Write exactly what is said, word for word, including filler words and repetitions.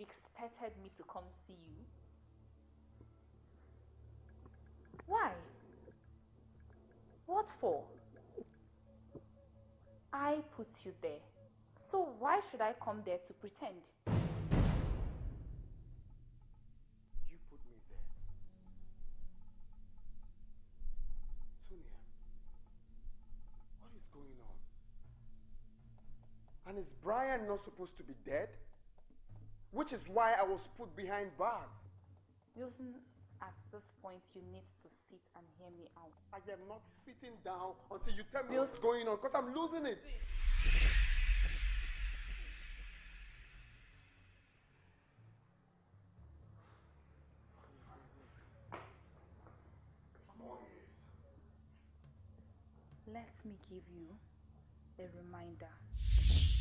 You expected me to come see you? Why? What for? I put you there. So why should I come there to pretend? You put me there. Sonia, what is going on? And is Brian not supposed to be dead? Which is why I was put behind bars. Wilson, at this point, you need to sit and hear me out. I am not sitting down until you tell me Wilson. what's going on, because I'm losing it. I'm all ears. Let me give you a reminder.